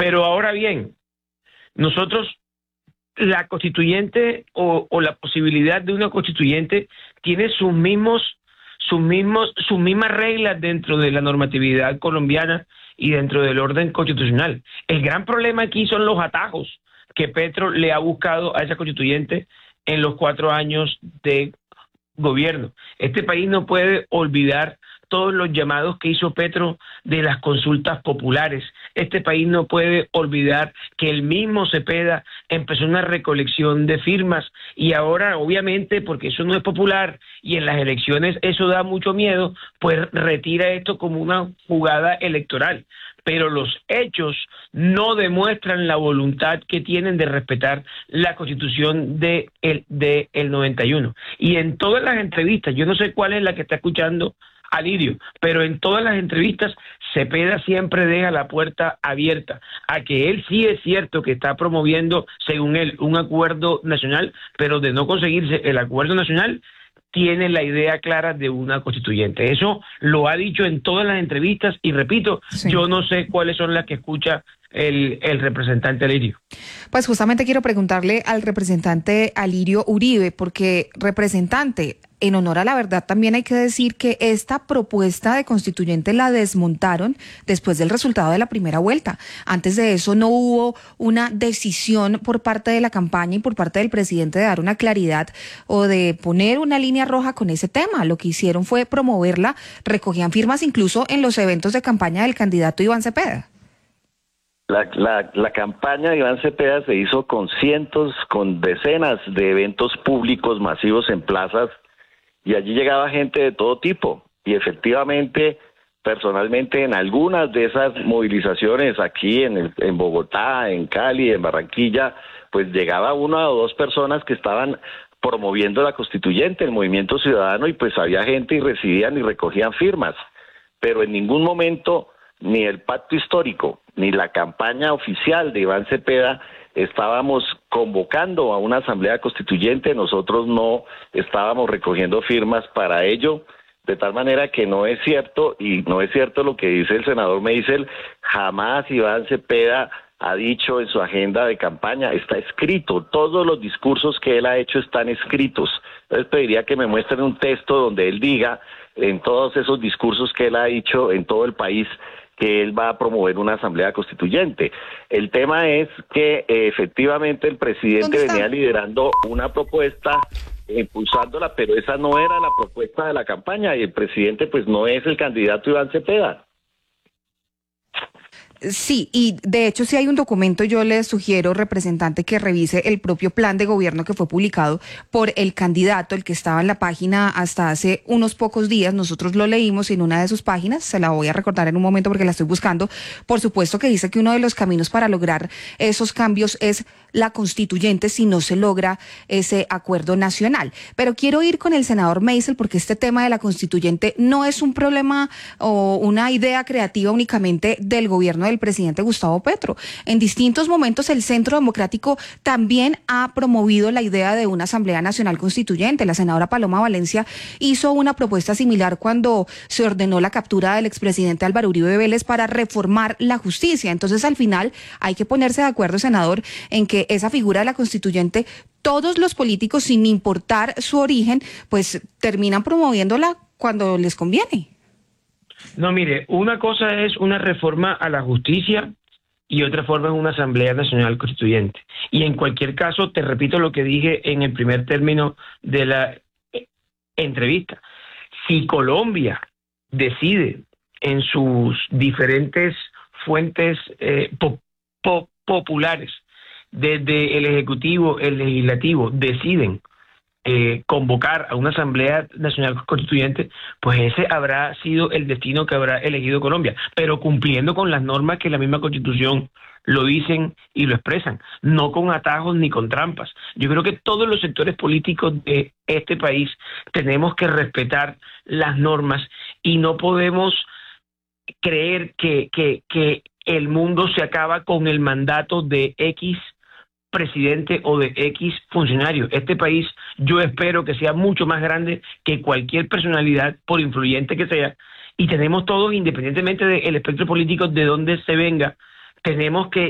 Pero ahora bien, nosotros, la constituyente o la posibilidad de una constituyente tiene sus mismas reglas dentro de la normatividad colombiana y dentro del orden constitucional. El gran problema aquí son los atajos que Petro le ha buscado a esa constituyente en los 4 años de gobierno. Este país no puede olvidar todos los llamados que hizo Petro de las consultas populares. Este país no puede olvidar que el mismo Cepeda empezó una recolección de firmas y ahora, obviamente, porque eso no es popular y en las elecciones eso da mucho miedo, pues retira esto como una jugada electoral. Pero los hechos no demuestran la voluntad que tienen de respetar la Constitución del 91. Y en todas las entrevistas, yo no sé cuál es la que está escuchando Alirio, pero en todas las entrevistas Cepeda siempre deja la puerta abierta a que él sí es cierto que está promoviendo, según él, un acuerdo nacional, pero de no conseguirse el acuerdo nacional, tiene la idea clara de una constituyente. Eso lo ha dicho en todas las entrevistas y repito, sí. Yo no sé cuáles son las que escucha el representante Alirio. Pues justamente quiero preguntarle al representante Alirio Uribe, porque representante, en honor a la verdad también hay que decir que esta propuesta de constituyente la desmontaron después del resultado de la primera vuelta. Antes de eso no hubo una decisión por parte de la campaña y por parte del presidente de dar una claridad o de poner una línea roja con ese tema. Lo que hicieron fue promoverla, recogían firmas incluso en los eventos de campaña del candidato Iván Cepeda. La campaña de Iván Cepeda se hizo con decenas de eventos públicos masivos en plazas y allí llegaba gente de todo tipo y efectivamente, personalmente en algunas de esas movilizaciones aquí en Bogotá, en Cali, en Barranquilla, pues llegaba 1 o 2 personas que estaban promoviendo la constituyente, el movimiento ciudadano y pues había gente y recibían y recogían firmas, pero en ningún momento ni el pacto histórico, ni la campaña oficial de Iván Cepeda estábamos convocando a una asamblea constituyente, nosotros no estábamos recogiendo firmas para ello, de tal manera que no es cierto, y no es cierto lo que dice el senador Meisel, jamás Iván Cepeda ha dicho en su agenda de campaña, está escrito, todos los discursos que él ha hecho están escritos. Entonces pediría que me muestren un texto donde él diga en todos esos discursos que él ha dicho en todo el país que él va a promover una asamblea constituyente. El tema es que efectivamente el presidente venía liderando una propuesta, impulsándola, pero esa no era la propuesta de la campaña y el presidente pues no es el candidato Iván Cepeda. Sí, y de hecho si hay un documento, yo le sugiero, representante, que revise el propio plan de gobierno que fue publicado por el candidato, el que estaba en la página hasta hace unos pocos días. Nosotros lo leímos en una de sus páginas, se la voy a recordar en un momento porque la estoy buscando. Por supuesto que dice que uno de los caminos para lograr esos cambios es la constituyente si no se logra ese acuerdo nacional. Pero quiero ir con el senador Meisel porque este tema de la constituyente no es un problema o una idea creativa únicamente del gobierno del presidente Gustavo Petro. En distintos momentos el Centro Democrático también ha promovido la idea de una Asamblea Nacional Constituyente. La senadora Paloma Valencia hizo una propuesta similar cuando se ordenó la captura del expresidente Álvaro Uribe Vélez para reformar la justicia. Entonces al final hay que ponerse de acuerdo, senador, en que esa figura de la constituyente, todos los políticos, sin importar su origen, pues terminan promoviéndola cuando les conviene. No, mire, una cosa es una reforma a la justicia y otra forma es una Asamblea Nacional Constituyente. Y en cualquier caso, te repito lo que dije en el primer término de la entrevista. Si Colombia decide en sus diferentes fuentes populares, desde el Ejecutivo, el Legislativo, deciden convocar a una Asamblea Nacional Constituyente, pues ese habrá sido el destino que habrá elegido Colombia, pero cumpliendo con las normas que la misma Constitución lo dicen y lo expresan, no con atajos ni con trampas. Yo creo que todos los sectores políticos de este país tenemos que respetar las normas y no podemos creer que el mundo se acaba con el mandato de X presidente o de X funcionario. Este país yo espero que sea mucho más grande que cualquier personalidad, por influyente que sea, y tenemos todos, independientemente del espectro político de donde se venga, tenemos que